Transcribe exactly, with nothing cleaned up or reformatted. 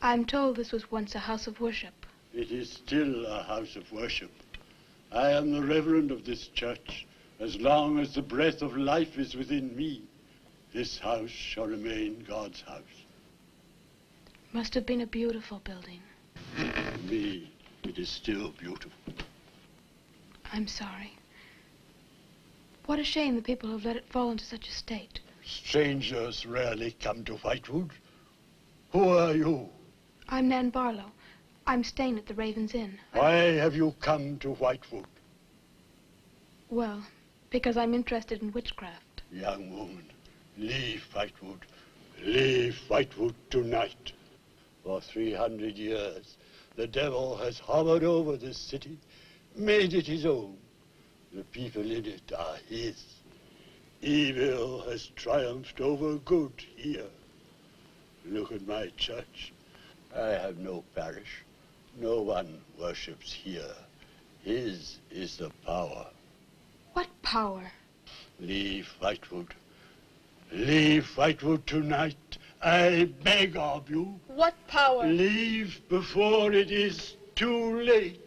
I'm told this was once a house of worship. It is still a house of worship. I am the reverend of this church. As long as the breath of life is within me, this house shall remain God's house. Must have been a beautiful building. For me, it is still beautiful. I'm sorry. What a shame the people have let it fall into such a state. Strangers rarely come to Whitewood. Who are you? I'm Nan Barlow. I'm staying at the Raven's Inn. Why have you come to Whitewood? Well, because I'm interested in witchcraft. Young woman, leave Whitewood. Leave Whitewood tonight. For three hundred years, the devil has hovered over this city, made it his own. The people in it are his. Evil has triumphed over good here. Look at my church. I have no parish. No one worships here. His is the power. What power? Leave Whitewood. Leave Whitewood tonight. I beg of you. What power? Leave before it is too late.